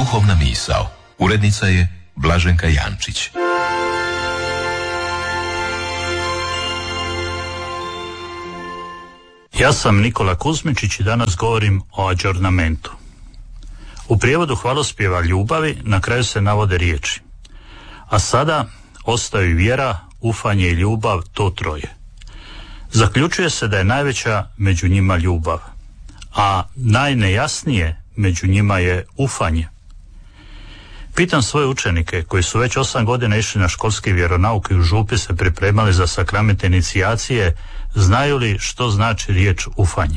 Duhovna misao. Urednica je Blaženka Jančić. Ja sam Nikola Kuzmičić i danas govorim o adžornamentu. U prijevodu hvalospjeva ljubavi na kraju se navode riječi: a sada ostaju vjera, ufanje i ljubav, to troje. Zaključuje se da je najveća među njima ljubav, a najnejasnije među njima je ufanje. Pitam svoje učenike koji su već 8 godina išli na školski vjeronauk i u župi se pripremali za sakramente inicijacije, znaju li što znači riječ ufanje?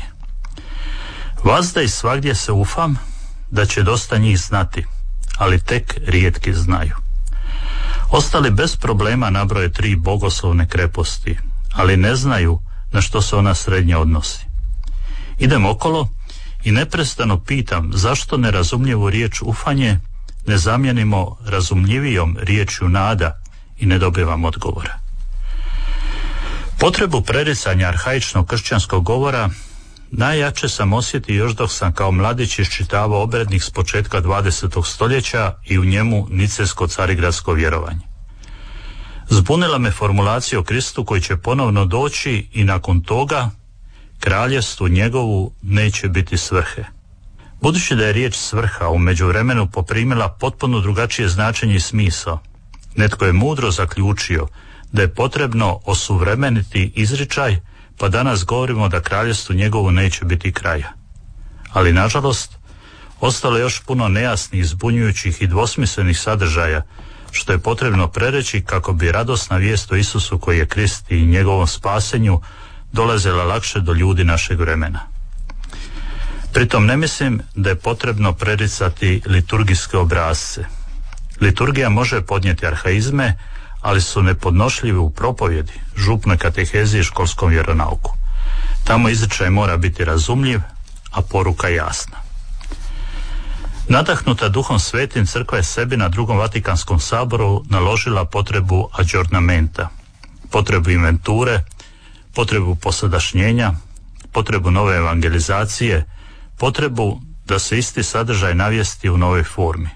Vazda i svagdje se ufam da će dosta njih znati, ali tek rijetki znaju. Ostali bez problema nabroje 3 bogoslovne kreposti, ali ne znaju na što se ona srednje odnosi. Idem okolo i neprestano pitam zašto nerazumljivu riječ ufanje ne zamijenimo razumljivijom riječju nada i ne dobivam odgovora. Potrebu prericanja arhaičnog kršćanskog govora najjače sam osjetio još dok sam kao mladić iščitavao obrednik s početka 20. stoljeća i u njemu nicejsko-carigradsko vjerovanje. Zbunila me formulacija o Kristu koji će ponovno doći i nakon toga kraljevstvu njegovu neće biti svrhe. Budući da je riječ svrha u međuvremenu poprimila potpuno drugačije značenje i smisao, netko je mudro zaključio da je potrebno osuvremeniti izričaj, pa danas govorimo da kraljevstvu njegovu neće biti kraja. Ali nažalost, ostalo je još puno nejasnih, zbunjujućih i dvosmislenih sadržaja, što je potrebno prereći kako bi radosna vijest o Isusu koji je Krist i njegovom spasenju dolazila lakše do ljudi našeg vremena. Pritom ne mislim da je potrebno prericati liturgijske obrasce. Liturgija može podnijeti arhaizme, ali su nepodnošljivi u propovjedi, župnoj katehezi i školskom vjeronauku. Tamo izričaj mora biti razumljiv, a poruka jasna. Nadahnuta Duhom Svetim, crkva je sebi na Drugom Vatikanskom saboru naložila potrebu adžornamenta, potrebu inventure, potrebu posadašnjenja, potrebu nove evangelizacije, potrebu da se isti sadržaj navijesti u novoj formi.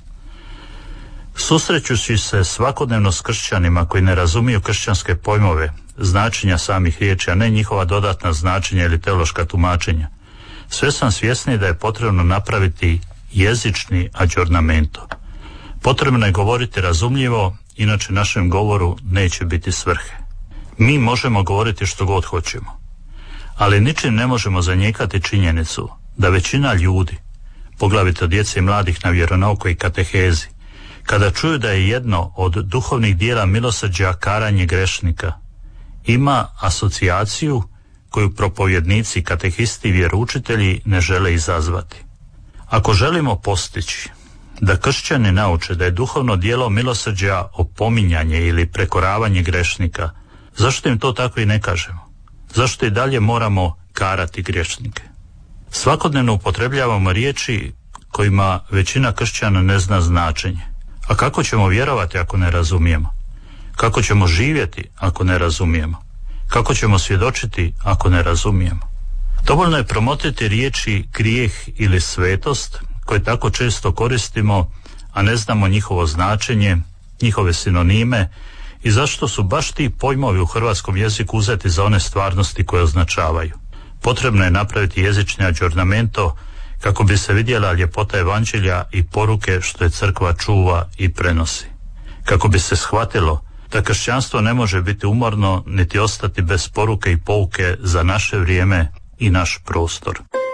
Susrećući se svakodnevno s kršćanima koji ne razumiju kršćanske pojmove, značenja samih riječi, a ne njihova dodatna značenja ili teološka tumačenja, sve sam svjesni da je potrebno napraviti jezični adžornamento. Potrebno je govoriti razumljivo, inače našem govoru neće biti svrhe. Mi možemo govoriti što god hoćemo, ali ničim ne možemo zanijekati činjenicu da većina ljudi, poglavito djece i mladih na vjeronauku i katehezi, kada čuju da je jedno od duhovnih dijela milosrđa karanje grešnika, ima asocijaciju koju propovjednici, katehisti i vjeroučitelji ne žele izazvati. Ako želimo postići da kršćani nauče da je duhovno djelo milosrđa opominjanje ili prekoravanje grešnika, zašto im to tako i ne kažemo? Zašto i dalje moramo karati grešnike? Svakodnevno upotrebljavamo riječi kojima većina kršćana ne zna značenje. A kako ćemo vjerovati ako ne razumijemo? Kako ćemo živjeti ako ne razumijemo? Kako ćemo svjedočiti ako ne razumijemo? Dovoljno je promotiti riječi grijeh ili svetost koje tako često koristimo, a ne znamo njihovo značenje, njihove sinonime i zašto su baš ti pojmovi u hrvatskom jeziku uzeti za one stvarnosti koje označavaju. Potrebno je napraviti jezični adžornamento kako bi se vidjela ljepota evanđelja i poruke što je crkva čuva i prenosi. Kako bi se shvatilo da kršćanstvo ne može biti umorno niti ostati bez poruke i pouke za naše vrijeme i naš prostor.